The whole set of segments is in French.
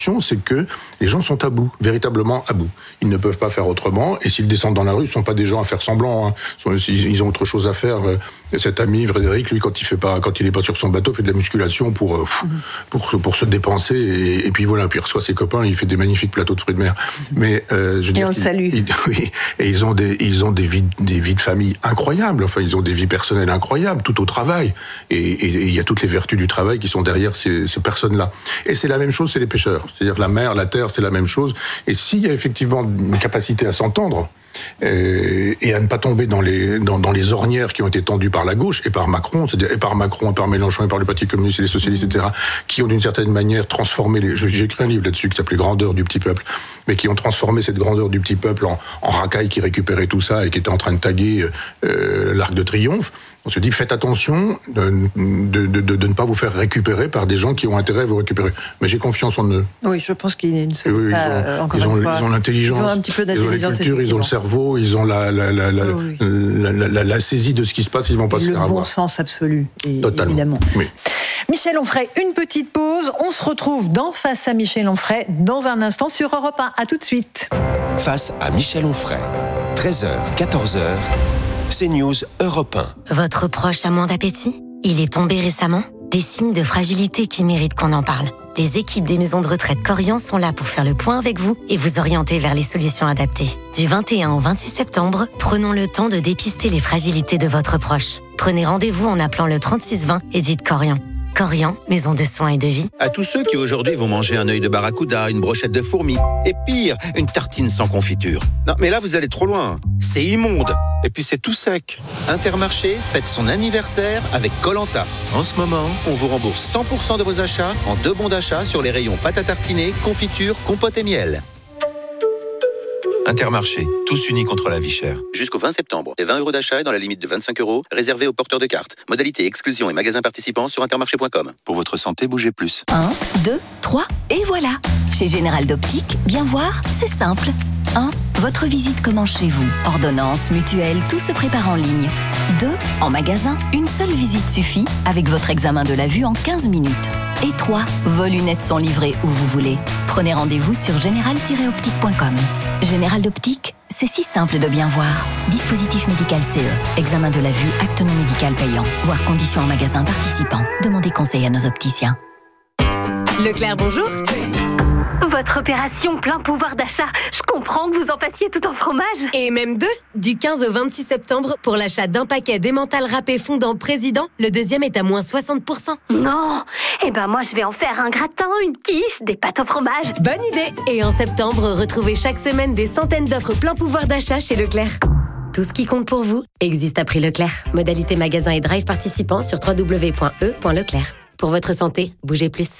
c'est que les gens sont à bout, véritablement à bout. Ils ne peuvent pas faire autrement, et s'ils descendent dans la rue, ce ne sont pas des gens à faire semblant. Hein. Ils ont autre chose à faire. Cet ami, Frédéric, lui, quand il n'est pas sur son bateau, fait de la musculation pour se dépenser, et puis voilà, puis il reçoit ses copains, il fait des magnifiques plateaux de fruits de mer. Mais, on le salue. Oui, et ils ont des vies de famille incroyables, enfin, ils ont des vies personnelles incroyables, tout au travail. Et il y a toutes les vertus du travail qui sont derrière ces personnes-là. Et c'est la même chose, c'est les pêcheurs. C'est-à-dire la mer, la terre, c'est la même chose. Et s'il y a effectivement une capacité à s'entendre et à ne pas tomber dans les ornières qui ont été tendues par la gauche et par Macron, c'est-à-dire et par Mélenchon et par le Parti communiste et les socialistes, etc., qui ont d'une certaine manière transformé j'ai écrit un livre là-dessus qui s'appelait Grandeur du petit peuple, mais qui ont transformé cette grandeur du petit peuple en racaille qui récupérait tout ça et qui était en train de taguer l'Arc de Triomphe. On se dit, faites attention de ne pas vous faire récupérer par des gens qui ont intérêt à vous récérer. Mais j'ai confiance en eux. Oui, je pense qu'ils ne se disent pas, ils ont l'intelligence, ils ont un petit peu d'intelligence, ils ont la culture, ils ont le cerveau, ils ont la saisie de ce qui se passe, ils ne vont pas se faire avoir. Le bon sens absolu, Totalement. Évidemment. Oui. Michel Onfray, une petite pause. On se retrouve dans Face à Michel Onfray dans un instant sur Europe 1. À tout de suite. Face à Michel Onfray, 13h, 14h. CNews Europe 1. Votre proche a moins d'appétit ? Il est tombé récemment ? Des signes de fragilité qui méritent qu'on en parle. Les équipes des maisons de retraite Korian sont là pour faire le point avec vous et vous orienter vers les solutions adaptées. Du 21 au 26 septembre, prenons le temps de dépister les fragilités de votre proche. Prenez rendez-vous en appelant le 3620 et dites Korian. Korian, maison de soins et de vie. À tous ceux qui aujourd'hui vont manger un œil de barracuda, une brochette de fourmis, et pire, une tartine sans confiture. Non, mais là vous allez trop loin. C'est immonde. Et puis c'est tout sec. Intermarché fête son anniversaire avec Koh-Lanta. En ce moment, on vous rembourse 100% de vos achats en 2 bons d'achat sur les rayons pâte à tartiner, confiture, compote et miel. Intermarché, tous unis contre la vie chère. Jusqu'au 20 septembre, les 20 € d'achat est dans la limite de 25 € réservés aux porteurs de cartes. Modalité exclusion et magasins participants sur intermarché.com. Pour votre santé, bougez plus. 1, 2, 3, et voilà. Chez Général d'Optique, bien voir, c'est simple. 1. Votre visite commence chez vous. Ordonnance, mutuelle, tout se prépare en ligne. 2. En magasin, une seule visite suffit avec votre examen de la vue en 15 minutes. Et 3. Vos lunettes sont livrées où vous voulez. Prenez rendez-vous sur général-optique.com. Général d'Optique, c'est si simple de bien voir. Dispositif médical CE. Examen de la vue, acte non médical payant. Voir conditions en magasin participant. Demandez conseil à nos opticiens. Leclerc, bonjour. Votre opération plein pouvoir d'achat, je comprends que vous en fassiez tout en fromage. Et même 2, du 15 au 26 septembre, pour l'achat d'un paquet d'emmental râpé fondant Président, le deuxième est à moins 60%. Non, eh ben moi je vais en faire un gratin, une quiche, des pâtes au fromage. Bonne idée. Et en septembre, retrouvez chaque semaine des centaines d'offres plein pouvoir d'achat chez Leclerc. Tout ce qui compte pour vous existe à prix Leclerc. Modalité magasin et drive participants sur www.e.leclerc. Pour votre santé, bougez plus.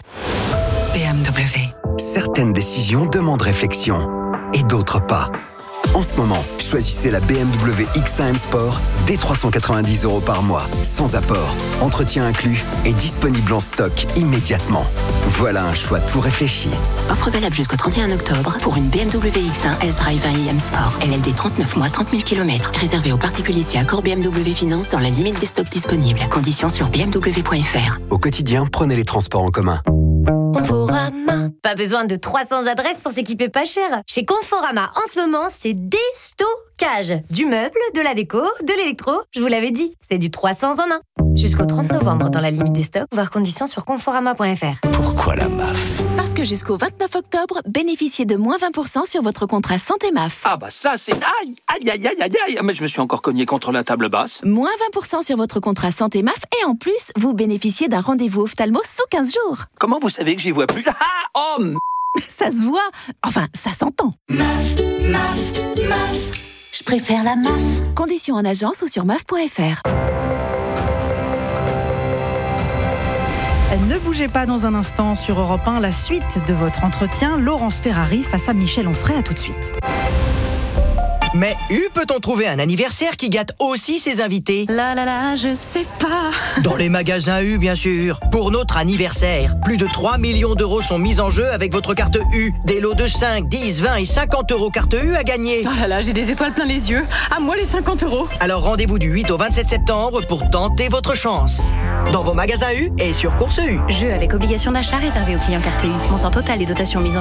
BMW. Certaines décisions demandent réflexion et d'autres pas. En ce moment, choisissez la BMW X1 M Sport dès 390 € par mois, sans apport, entretien inclus et disponible en stock immédiatement. Voilà un choix tout réfléchi. Offre valable jusqu'au 31 octobre pour une BMW X1 S-Drive 1 M Sport. LLD 39 mois, 30 000 km. Réservé aux particuliers si accord BMW Finance dans la limite des stocks disponibles. Conditions sur bmw.fr. Au quotidien, prenez les transports en commun. Conforama. Pas besoin de 300 adresses pour s'équiper pas cher. Chez Conforama, en ce moment, c'est déstockage. Du meuble, de la déco, de l'électro. Je vous l'avais dit, c'est du 300 en 1. Jusqu'au 30 novembre dans la limite des stocks, voir conditions sur conforama.fr. Pourquoi la MAF ? Parce que jusqu'au 29 octobre, bénéficiez de moins 20% sur votre contrat santé MAF. Ah bah ça c'est... Aïe, aïe, aïe, aïe, aïe, aïe. Mais je me suis encore cogné contre la table basse. Moins 20% sur votre contrat santé MAF et en plus, vous bénéficiez d'un rendez-vous ophtalmo sous 15 jours. Comment vous savez que j'y vois plus ? Ah, oh, ça se voit. Enfin, ça s'entend. MAF, MAF, MAF. Je préfère la MAF. Conditions en agence ou sur MAF.fr. Ne bougez pas dans un instant sur Europe 1, la suite de votre entretien. Laurence Ferrari face à Michel Onfray, à tout de suite. Mais U peut-on trouver un anniversaire qui gâte aussi ses invités? Là, je sais pas. Dans les magasins U, bien sûr. Pour notre anniversaire, plus de 3 millions d'euros sont mis en jeu avec votre carte U. Des lots de 5, 10, 20 et 50 euros carte U à gagner. Oh là, j'ai des étoiles plein les yeux. À moi les 50 euros. Alors rendez-vous du 8 au 27 septembre pour tenter votre chance. Dans vos magasins U et sur Course U. Jeu avec obligation d'achat réservé aux clients carte U. Montant total des dotations mises en